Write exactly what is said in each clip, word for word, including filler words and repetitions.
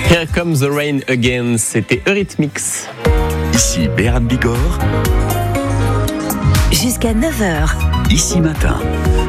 Here Comes the Rain Again, c'était Eurythmics. Ici Béarn Bigorre. Jusqu'à neuf heures. Ici Matin.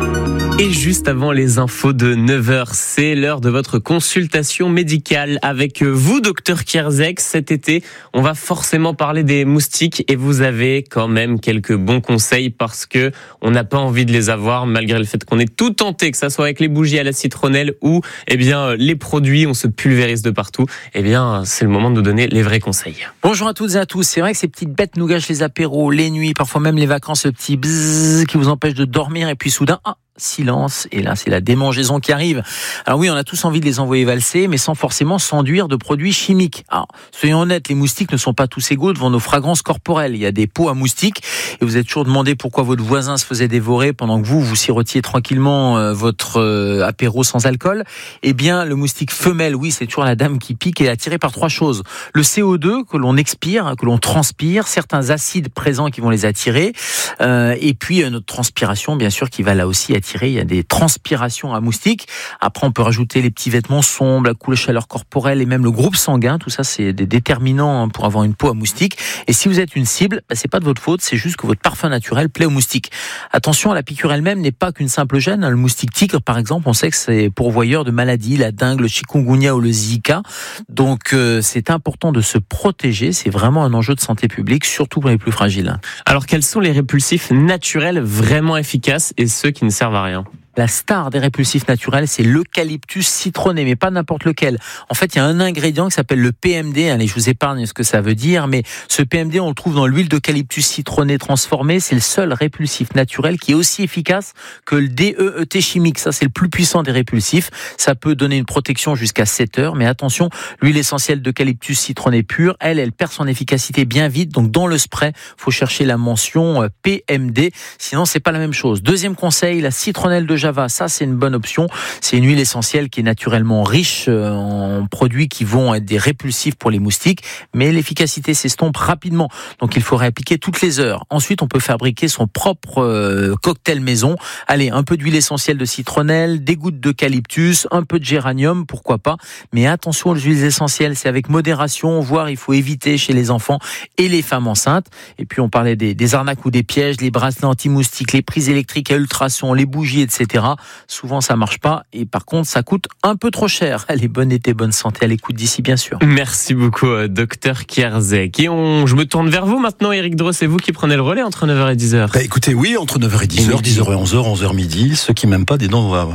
Et juste avant les infos de neuf heures, c'est l'heure de votre consultation médicale avec vous, docteur Kierzek. Cet été, on va forcément parler des moustiques et vous avez quand même quelques bons conseils parce que on n'a pas envie de les avoir malgré le fait qu'on est tout tenté, que ça soit avec les bougies à la citronnelle ou eh bien les produits, on se pulvérise de partout. Eh bien, c'est le moment de nous donner les vrais conseils. Bonjour à toutes et à tous. C'est vrai que ces petites bêtes nous gâchent les apéros, les nuits, parfois même les vacances, ce petit bzzz qui vous empêche de dormir et puis soudain, ah, silence, et là c'est la démangeaison qui arrive. Alors oui, on a tous envie de les envoyer valser, mais sans forcément s'enduire de produits chimiques. Alors, soyons honnêtes, les moustiques ne sont pas tous égaux devant nos fragrances corporelles. Il y a des pots à moustiques, et vous êtes toujours demandé pourquoi votre voisin se faisait dévorer pendant que vous, vous sirotiez tranquillement euh, votre euh, apéro sans alcool. Eh bien, le moustique femelle, oui, c'est toujours la dame qui pique et est attirée par trois choses. Le C O deux que l'on expire, que l'on transpire, certains acides présents qui vont les attirer, euh, et puis euh, notre transpiration, bien sûr, qui va là aussi attirer. Il y a des transpirations à moustiques. Après, on peut rajouter les petits vêtements sombres, la couleur chaleur corporelle et même le groupe sanguin. Tout ça, c'est des déterminants pour avoir une peau à moustiques. Et si vous êtes une cible, bah, c'est pas de votre faute, c'est juste que votre parfum naturel plaît aux moustiques. Attention, la piqûre elle-même n'est pas qu'une simple gêne. Le moustique tigre, par exemple, on sait que c'est pourvoyeur de maladies, la dengue, le chikungunya ou le zika. Donc, euh, c'est important de se protéger. C'est vraiment un enjeu de santé publique, surtout pour les plus fragiles. Alors, quels sont les répulsifs naturels vraiment efficaces et ceux qui ne servent à rien ? La star des répulsifs naturels, c'est l'eucalyptus citronné, mais pas n'importe lequel. En fait, il y a un ingrédient qui s'appelle le P M D. Allez, je vous épargne ce que ça veut dire, mais ce P M D, on le trouve dans l'huile d'eucalyptus citronné transformée. C'est le seul répulsif naturel qui est aussi efficace que le D E E T chimique. Ça, c'est le plus puissant des répulsifs. Ça peut donner une protection jusqu'à sept heures, mais attention, l'huile essentielle d'eucalyptus citronné pure, elle, elle perd son efficacité bien vite. Donc, dans le spray, faut chercher la mention P M D. Sinon, c'est pas la même chose. Deuxième conseil, la citronnelle de Java, ça c'est une bonne option. C'est une huile essentielle qui est naturellement riche en produits qui vont être des répulsifs pour les moustiques, mais l'efficacité s'estompe rapidement. Donc il faut réappliquer toutes les heures. Ensuite, on peut fabriquer son propre euh, cocktail maison. Allez, un peu d'huile essentielle de citronnelle, des gouttes d'eucalyptus, un peu de géranium, pourquoi pas. Mais attention aux huiles essentielles, c'est avec modération, voire il faut éviter chez les enfants et les femmes enceintes. Et puis on parlait des, des arnaques ou des pièges, les bracelets anti-moustiques, les prises électriques à ultrasons, les bougies, et cetera. Souvent, ça marche pas et par contre, ça coûte un peu trop cher. Allez, bonne été, bonne santé à l'écoute d'ici, bien sûr. Merci beaucoup, docteur Kierzek. Et on, je me tourne vers vous maintenant, Éric Dreux. C'est vous qui prenez le relais entre neuf heures et dix heures. Bah écoutez, oui, entre neuf heures et dix heures, dix heures et onze heures, onze heures midi. Ceux qui m'aiment pas, des dents, on va...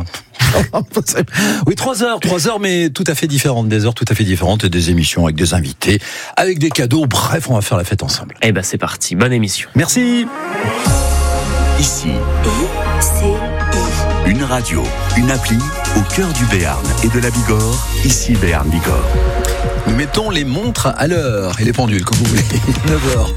Oui, trois heures, trois heures, mais tout à fait différentes, des heures tout à fait différentes et des émissions avec des invités, avec des cadeaux. Bref, on va faire la fête ensemble. Eh ben, c'est parti. Bonne émission. Merci. Ici, C'est une radio, une appli au cœur du Béarn et de la Bigorre. Ici Béarn Bigorre. Nous mettons les montres à l'heure et les pendules, comme vous voulez. neuf heures.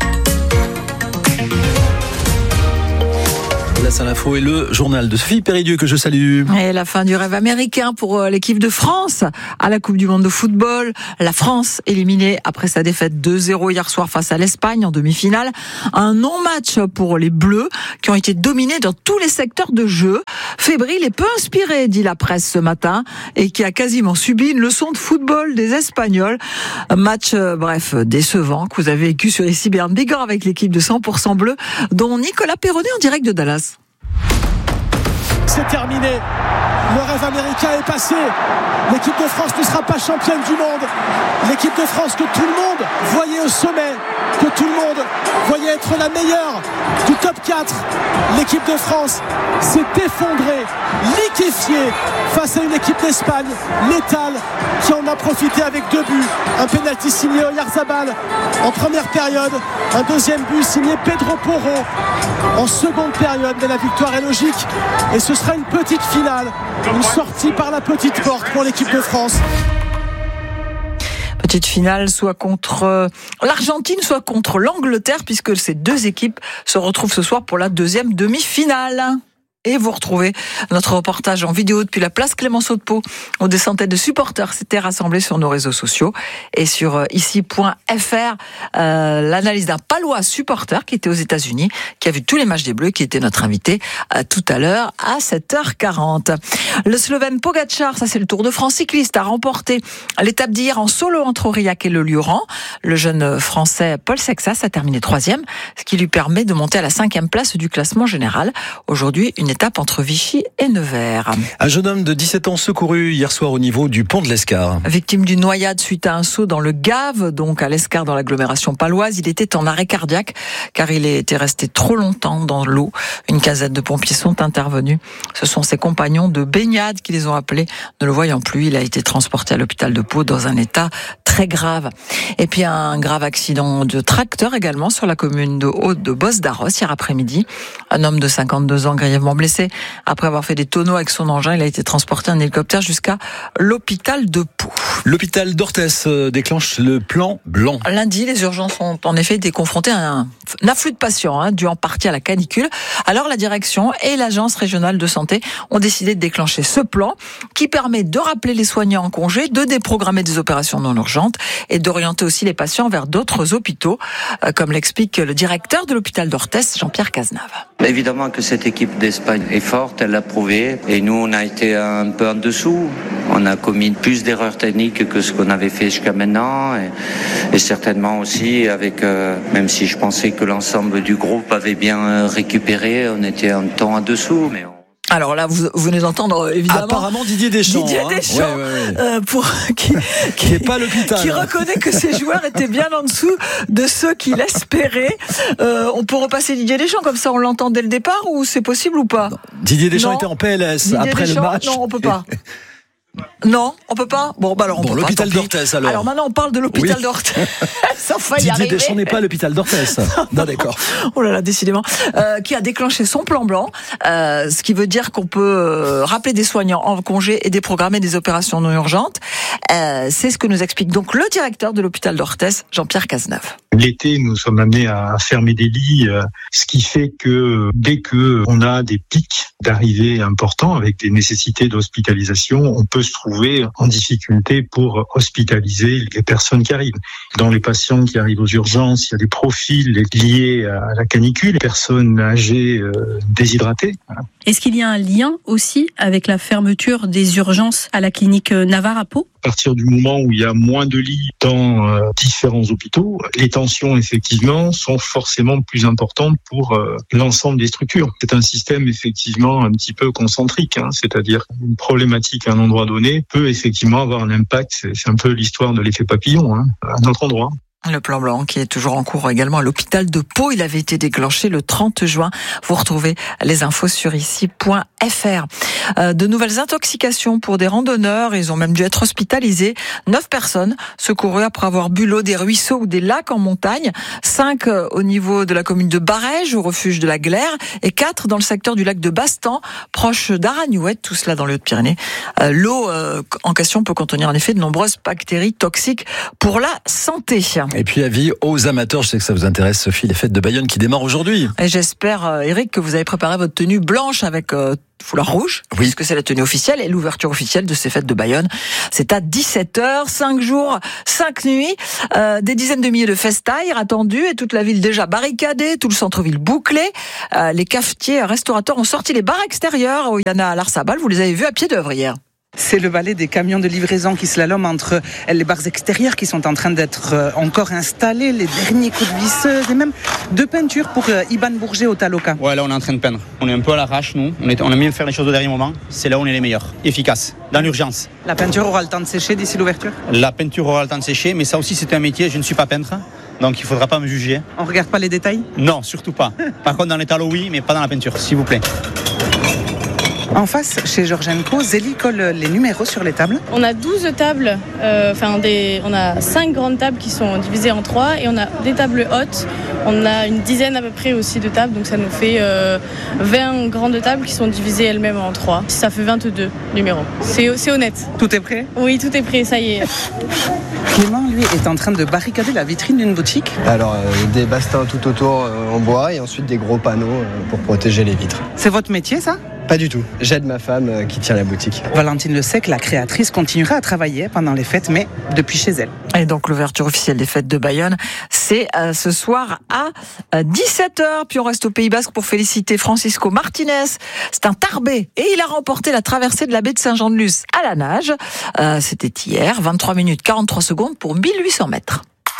Place à l'info et le journal de Sophie Péridieu que je salue. Et la fin du rêve américain pour l'équipe de France à la Coupe du Monde de football. La France éliminée après sa défaite deux zéro hier soir face à l'Espagne en demi-finale. Un non-match pour les Bleus qui ont été dominés dans tous les secteurs de jeu. Fébrile et peu inspiré, dit la presse ce matin, et qui a quasiment subi une leçon de football des Espagnols. Un match, bref, décevant que vous avez vécu sur ici Béarn Bigorre avec l'équipe de cent pour cent bleu, dont Nicolas Perronnet en direct de Dallas. C'est terminé. Le rêve américain est passé. L'équipe de France ne sera pas championne du monde. L'équipe de France que tout le monde voyait au sommet, que tout le monde voyait être la meilleure du top quatre. L'équipe de France s'est effondrée, liquéfiée face à une équipe d'Espagne létale qui en a profité avec deux buts. Un pénalty signé Oyarzabal en première période, un deuxième but signé Pedro Porro en seconde période. Mais la victoire est logique et ce sera une petite finale, une sortie par la petite porte pour l'équipe de France. Petite finale, soit contre l'Argentine, soit contre l'Angleterre, puisque ces deux équipes se retrouvent ce soir pour la deuxième demi-finale. Et vous retrouvez notre reportage en vidéo depuis la place Clémenceau de Pau, où des centaines de supporters s'étaient rassemblés sur nos réseaux sociaux et sur ici point f r. Euh, l'analyse d'un Palois supporter qui était aux États-Unis, qui a vu tous les matchs des Bleus, qui était notre invité euh, tout à l'heure à sept heures quarante. Le Slovène Pogačar, ça c'est le Tour de France cycliste, a remporté l'étape d'hier en solo entre Aurillac et le Lioran. Le jeune Français Paul Sexas a terminé troisième, ce qui lui permet de monter à la cinquième place du classement général. Aujourd'hui, une étape entre Vichy et Nevers. Un jeune homme de dix-sept ans secouru hier soir au niveau du pont de l'Escar. Victime d'une noyade suite à un saut dans le Gave, donc à l'Escar dans l'agglomération paloise. Il était en arrêt cardiaque car il était resté trop longtemps dans l'eau. Une quinzaine de pompiers sont intervenus. Ce sont ses compagnons de baignade qui les ont appelés. Ne le voyant plus, il a été transporté à l'hôpital de Pau dans un état très grave. Et puis un grave accident de tracteur également sur la commune de Haute de Bosdarros hier après-midi. Un homme de cinquante-deux ans grièvement blessé. Après avoir fait des tonneaux avec son engin, il a été transporté en hélicoptère jusqu'à l'hôpital de Pau. L'hôpital d'Orthès déclenche le plan blanc. Lundi, les urgences ont en effet été confrontées à un, un afflux de patients, hein, dû en partie à la canicule. Alors la direction et l'agence régionale de santé ont décidé de déclencher ce plan qui permet de rappeler les soignants en congé, de déprogrammer des opérations non urgentes et d'orienter aussi les patients vers d'autres hôpitaux, euh, comme l'explique le directeur de l'hôpital d'Orthès, Jean-Pierre Cazenave. Évidemment que cette équipe d'Espagne est forte, elle l'a prouvé, et nous on a été un peu en dessous. On a commis plus d'erreurs techniques que ce qu'on avait fait jusqu'à maintenant, et, et certainement aussi avec, euh, même si je pensais que l'ensemble du groupe avait bien récupéré, on était un temps en dessous, mais on... Alors là, vous, vous venez d'entendre évidemment. Apparemment Didier Deschamps. Didier hein. Deschamps, ouais, ouais, ouais. Euh, pour qui, qui, qui est pas à l'hôpital. Qui reconnaît que ses joueurs étaient bien en dessous de ceux qu'il espérait. Euh, on peut repasser Didier Deschamps comme ça, on l'entend dès le départ ou c'est possible ou pas? Non. Didier Deschamps non. était en P L S Didier après Deschamps, le match. Non, on peut pas. Non, on peut pas. Bon, bah alors on bon, peut l'hôpital pas. d'Orthès alors. Alors maintenant on parle de l'hôpital oui. d'Orthès. Sans faille Didier arriver. Deschamps n'est pas à l'hôpital d'Orthès. Non, d'accord. Oh là là, décidément. Euh, qui a déclenché son plan blanc, euh, ce qui veut dire qu'on peut euh, rappeler des soignants en congé et déprogrammer des opérations non urgentes. Euh, c'est ce que nous explique donc le directeur de l'hôpital d'Orthès, Jean-Pierre Cazenave. L'été, nous sommes amenés à fermer des lits, ce qui fait que dès que on a des pics d'arrivée importants avec des nécessités d'hospitalisation, on peut se trouver en difficulté pour hospitaliser les personnes qui arrivent. Dans les patients qui arrivent aux urgences, il y a des profils liés à la canicule, personnes âgées euh, déshydratées. Est-ce qu'il y a un lien aussi avec la fermeture des urgences à la clinique Navarre à Pau ? À partir du moment où il y a moins de lits dans euh, différents hôpitaux, les tensions effectivement sont forcément plus importantes pour euh, l'ensemble des structures. C'est un système effectivement un petit peu concentrique, hein, c'est-à-dire une problématique à un endroit donné peut effectivement avoir un impact. C'est, c'est un peu l'histoire de l'effet papillon hein, à un autre endroit. Le plan blanc qui est toujours en cours également à l'hôpital de Pau. Il avait été déclenché le trente juin. Vous retrouvez les infos sur ici point f r. Euh, de nouvelles intoxications pour des randonneurs. Ils ont même dû être hospitalisés. Neuf personnes secourues après avoir bu l'eau des ruisseaux ou des lacs en montagne. Cinq au niveau de la commune de Barège, au refuge de la Glaire. Et quatre dans le secteur du lac de Bastan, proche d'Aragnouette. Tout cela dans les Hautes-Pyrénées. Euh, l'eau euh, en question peut contenir en effet de nombreuses bactéries toxiques pour la santé. Et puis avis aux amateurs, je sais que ça vous intéresse Sophie, les fêtes de Bayonne qui démarrent aujourd'hui. Et j'espère euh, Eric que vous avez préparé votre tenue blanche avec euh, foulard rouge, oui. puisque c'est la tenue officielle et l'ouverture officielle de ces fêtes de Bayonne. C'est à dix-sept heures, cinq jours, cinq nuits, euh, des dizaines de milliers de festailles attendues et toute la ville déjà barricadée, tout le centre-ville bouclé. Euh, les cafetiers, restaurateurs ont sorti les bars extérieurs où il y en a à l'Arsabal, vous les avez vus à pied d'œuvre hier. C'est le balai des camions de livraison qui slaloment entre les bars extérieurs qui sont en train d'être encore installés, les derniers coups de visseuse et même de peinture pour Iban Bourget au Taloca. Ouais, là on est en train de peindre. On est un peu à l'arrache, nous. On, est, on aime bien faire les choses au dernier moment. C'est là où on est les meilleurs, efficaces, dans l'urgence. La peinture aura le temps de sécher d'ici l'ouverture ? La peinture aura le temps de sécher, mais ça aussi c'est un métier. Je ne suis pas peintre, donc il ne faudra pas me juger. On ne regarde pas les détails ? Non, surtout pas. Par contre, dans les talos, oui, mais pas dans la peinture, s'il vous plaît. En face, chez Georgienko, Zélie colle les numéros sur les tables. On a douze tables, euh, enfin des, on a cinq grandes tables qui sont divisées en trois et on a des tables hautes. On a une dizaine à peu près aussi de tables, donc ça nous fait euh, vingt grandes tables qui sont divisées elles-mêmes en trois. Ça fait vingt-deux numéros. C'est, c'est honnête. Tout est prêt ? Oui, tout est prêt, ça y est. Clément, lui, est en train de barricader la vitrine d'une boutique. Alors, euh, des bastins tout autour euh, en bois et ensuite des gros panneaux euh, pour protéger les vitres. C'est votre métier, ça ? Pas du tout. J'aide ma femme euh, qui tient la boutique. Valentine Le Sec, la créatrice, continuera à travailler pendant les fêtes, mais depuis chez elle. Et donc l'ouverture officielle des fêtes de Bayonne, c'est euh, ce soir à dix-sept heures. Puis on reste au Pays Basque pour féliciter Francisco Martinez. C'est un Tarbais et il a remporté la traversée de la baie de Saint-Jean-de-Luz à la nage. Euh, c'était hier, vingt-trois minutes quarante-trois secondes pour mille huit cents mètres.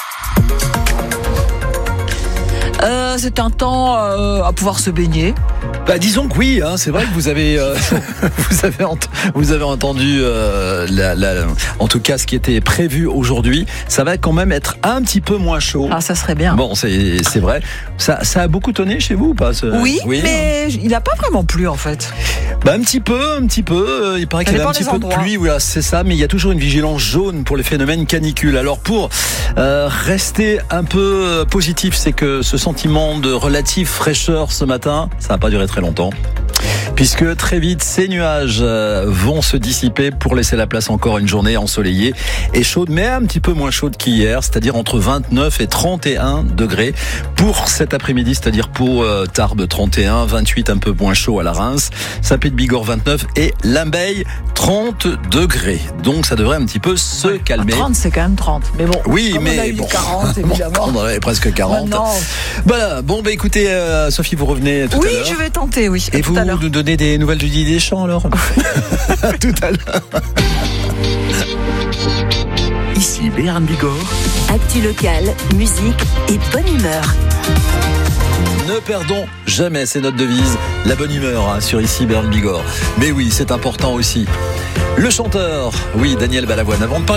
Euh, c'est un temps euh, à pouvoir se baigner. Bah disons que oui, hein, c'est vrai que vous avez euh, vous avez ent- vous avez entendu euh, la, la, en tout cas ce qui était prévu aujourd'hui. Ça va quand même être un petit peu moins chaud. Ah, ça serait bien. Bon, c'est c'est vrai. Ça ça a beaucoup tonné chez vous ou pas ce... oui, oui, mais il n'a pas vraiment plu en fait. Bah un petit peu, un petit peu. Il paraît ça qu'il y avait un petit peu endroits. de pluie. Voilà, c'est ça. Mais il y a toujours une vigilance jaune pour les phénomènes canicules. Alors pour euh, rester un peu positif, c'est que ce sentiment de relative fraîcheur ce matin, ça n'a pas duré très longtemps. Puisque très vite, ces nuages vont se dissiper pour laisser la place encore à une journée ensoleillée et chaude, mais un petit peu moins chaude qu'hier, c'est-à-dire entre vingt-neuf et trente et un degrés pour cet après-midi, c'est-à-dire pour euh, Tarbes trente et un, vingt-huit un peu moins chaud à la Reims, Saint-Pé-de-Bigorre vingt-neuf et Limbeil trente degrés. Donc ça devrait un petit peu se ouais, calmer. trente, c'est quand même trente, mais bon. Oui, comme mais on a eu bon, quarante, évidemment. on en avait presque quarante. Ouais, non. Voilà. Bon, bah écoutez, euh, Sophie, vous revenez tout oui, à l'heure. Oui, je vais tenter, oui. Et tout vous à l'heure. nous donnez des nouvelles du Didier Deschamps alors. Tout à l'heure. Ici Béarn Bigorre. Actu locale, musique et bonne humeur. Ne perdons jamais, c'est notre devise, la bonne humeur hein, sur Ici Béarn Bigorre. Mais oui, c'est important aussi. Le chanteur, oui, Daniel Balavoine. Avant de parler